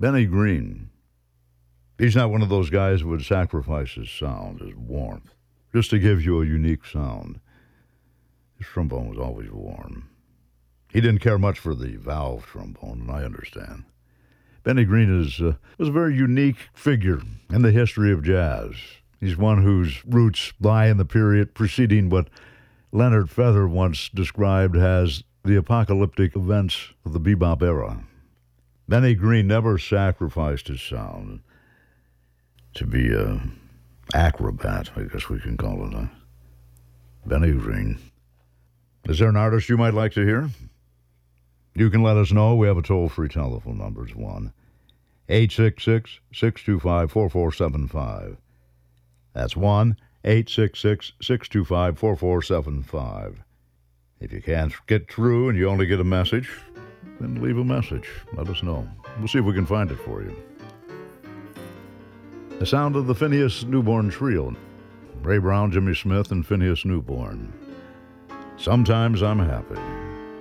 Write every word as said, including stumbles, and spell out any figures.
Benny Green. He's not one of those guys who would sacrifice his sound, his warmth, just to give you a unique sound. His trombone was always warm. He didn't care much for the valve trombone, and I understand. Benny Green is uh, was a very unique figure in the history of jazz. He's one whose roots lie in the period preceding what Leonard Feather once described as the apocalyptic events of the bebop era. Benny Green never sacrificed his sound to be an acrobat, I guess we can call it. Huh? Benny Green. Is there an artist you might like to hear? You can let us know. We have a toll-free telephone number. It's one eight six six, six two five, four four seven five. That's one eight six six, six two five, four four seven five. If you can't get through and you only get a message, then leave a message. Let us know. We'll see if we can find it for you. The sound of the Phineas Newborn Trio. Ray Brown, Jimmy Smith, and Phineas Newborn. Sometimes I'm happy.